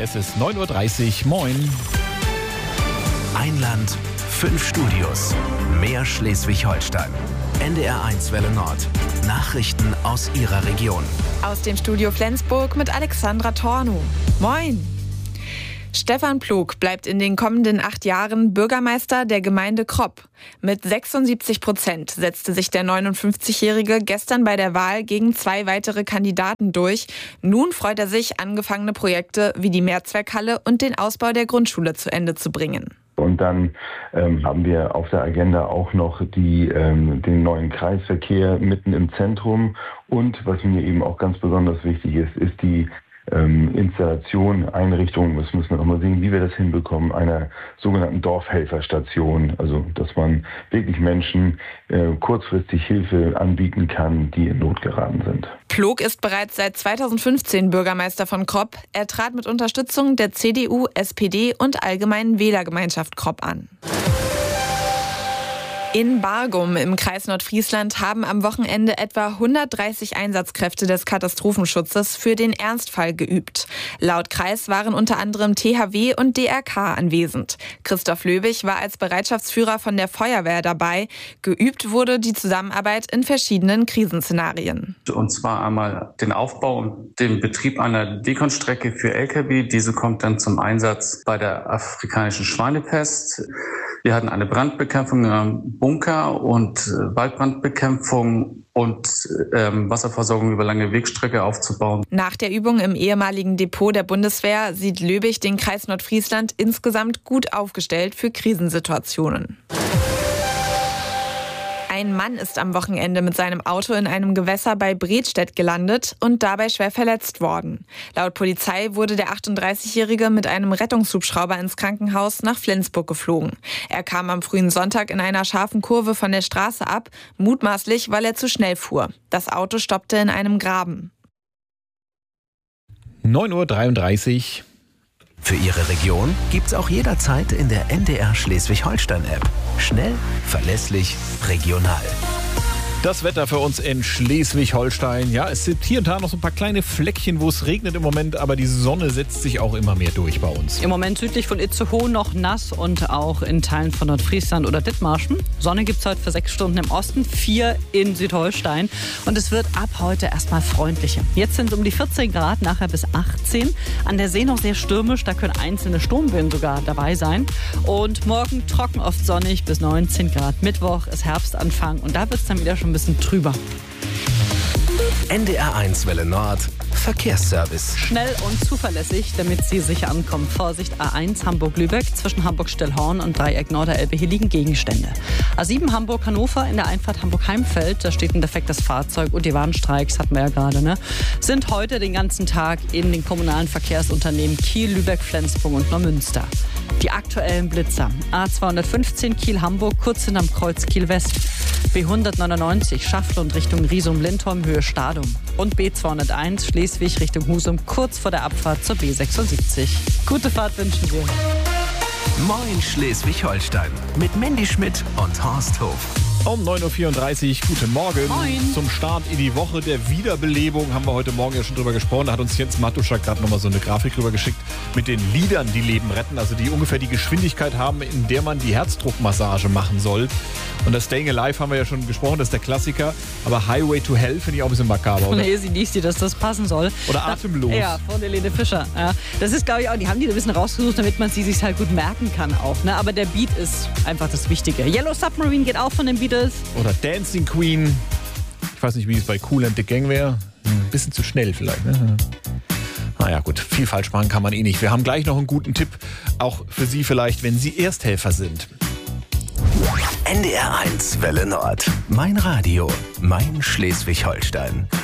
Es ist 9.30 Uhr. Moin. Ein Land, 5 Studios. Mehr Schleswig-Holstein. NDR1 Welle Nord. Nachrichten aus Ihrer Region. Aus dem Studio Flensburg mit Alexandra Tornow. Moin! Stefan Plog bleibt in den kommenden 8 Jahren Bürgermeister der Gemeinde Kropp. Mit 76% setzte sich der 59-Jährige gestern bei der Wahl gegen 2 weitere Kandidaten durch. Nun freut er sich, angefangene Projekte wie die Mehrzweckhalle und den Ausbau der Grundschule zu Ende zu bringen. Und dann haben wir auf der Agenda auch noch den neuen Kreisverkehr mitten im Zentrum. Und was mir eben auch ganz besonders wichtig ist die Installation, Einrichtung, das müssen wir noch mal sehen, wie wir das hinbekommen, einer sogenannten Dorfhelferstation. Also, dass man wirklich Menschen kurzfristig Hilfe anbieten kann, die in Not geraten sind. Plog ist bereits seit 2015 Bürgermeister von Kropp. Er trat mit Unterstützung der CDU, SPD und Allgemeinen Wählergemeinschaft Kropp an. In Bargum im Kreis Nordfriesland haben am Wochenende etwa 130 Einsatzkräfte des Katastrophenschutzes für den Ernstfall geübt. Laut Kreis waren unter anderem THW und DRK anwesend. Christoph Löbig war als Bereitschaftsführer von der Feuerwehr dabei. Geübt wurde die Zusammenarbeit in verschiedenen Krisenszenarien. Und zwar einmal den Aufbau und den Betrieb einer Dekonstrecke für Lkw. Diese kommt dann zum Einsatz bei der afrikanischen Schweinepest. Wir hatten eine Brandbekämpfung im Bunker und Waldbrandbekämpfung und Wasserversorgung über lange Wegstrecke aufzubauen. Nach der Übung im ehemaligen Depot der Bundeswehr sieht Löbig den Kreis Nordfriesland insgesamt gut aufgestellt für Krisensituationen. Ein Mann ist am Wochenende mit seinem Auto in einem Gewässer bei Bredstedt gelandet und dabei schwer verletzt worden. Laut Polizei wurde der 38-Jährige mit einem Rettungshubschrauber ins Krankenhaus nach Flensburg geflogen. Er kam am frühen Sonntag in einer scharfen Kurve von der Straße ab, mutmaßlich, weil er zu schnell fuhr. Das Auto stoppte in einem Graben. 9.33 Uhr. Für Ihre Region gibt's auch jederzeit in der NDR Schleswig-Holstein-App. Schnell, verlässlich, regional. Das Wetter für uns in Schleswig-Holstein. Ja, es sind hier und da noch so ein paar kleine Fleckchen, wo es regnet im Moment, aber die Sonne setzt sich auch immer mehr durch bei uns. Im Moment südlich von Itzehoe noch nass und auch in Teilen von Nordfriesland oder Dithmarschen. Sonne gibt es heute für 6 Stunden im Osten, 4 in Südholstein. Und es wird ab heute erstmal freundlicher. Jetzt sind es um die 14 Grad, nachher bis 18. An der See noch sehr stürmisch, da können einzelne Sturmböen sogar dabei sein. Und morgen trocken, oft sonnig bis 19 Grad. Mittwoch ist Herbstanfang und da wird es dann wieder schon ein bisschen trüber. NDR1 Welle Nord. Verkehrsservice. Schnell und zuverlässig, damit Sie sicher ankommen. Vorsicht, A1 Hamburg-Lübeck, zwischen Hamburg-Stellhorn und Dreieck Norderelbe. Hier liegen Gegenstände. A7 Hamburg-Hannover, in der Einfahrt Hamburg-Heimfeld. Da steht ein defektes Fahrzeug und die Warnstreiks, hatten wir ja gerade, ne? Sind heute den ganzen Tag in den kommunalen Verkehrsunternehmen Kiel, Lübeck, Flensburg und Neumünster. Die aktuellen Blitzer. A215 Kiel-Hamburg, kurz hinterm Kreuz Kiel-West. B199 Schaflund Richtung Riesum-Lindholm, Höhe Stadum. Und B201 Schleswig Richtung Husum, kurz vor der Abfahrt zur B76. Gute Fahrt wünschen wir. Moin Schleswig-Holstein mit Mandy Schmidt und Horst Hof. Um 9.34 Uhr, guten Morgen. Moin. Zum Start in die Woche der Wiederbelebung haben wir heute Morgen ja schon drüber gesprochen. Da hat uns Jens Matuschak gerade nochmal so eine Grafik rüber geschickt mit den Liedern, die Leben retten. Also die ungefähr die Geschwindigkeit haben, in der man die Herzdruckmassage machen soll. Und das Staying Alive haben wir ja schon gesprochen, das ist der Klassiker. Aber Highway to Hell finde ich auch ein bisschen makaber, oder? Nee, sie liest dir, dass das passen soll. Oder Atemlos. Ja, von Helene Fischer. Ja. Das ist, glaube ich, auch, die haben die ein bisschen rausgesucht, damit man sie sich halt gut merken kann auch. Ne? Aber der Beat ist einfach das Wichtige. Yellow Submarine geht auch von den Beatles. Oder Dancing Queen. Ich weiß nicht, wie es bei Kool and the Gang wäre. Ein bisschen zu schnell vielleicht, ne? Naja gut, viel falsch machen kann man eh nicht. Wir haben gleich noch einen guten Tipp, auch für Sie vielleicht, wenn Sie Ersthelfer sind. NDR1 Welle Nord. Mein Radio, mein Schleswig-Holstein.